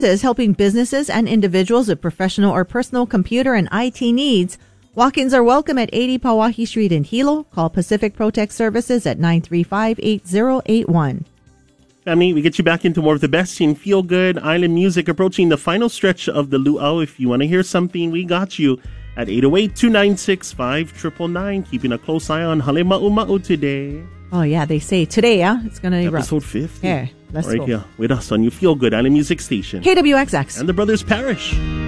is helping businesses and individuals with professional or personal computer and IT needs. Walk-ins are welcome at 80 Pawahi Street in Hilo. Call Pacific Protect Services at 935-8081. Family, we get you back into more of the best in feel-good island music, approaching the final stretch of the luau. If you want to hear something, we got you at 808-296-5999. Keeping a close eye on Halema'uma'u today. Oh, yeah, they say today, it's going to erupt. Episode 50. Yeah, let's go. Right here with us on your feel-good island music station. KWXX. And the Brothers Parish.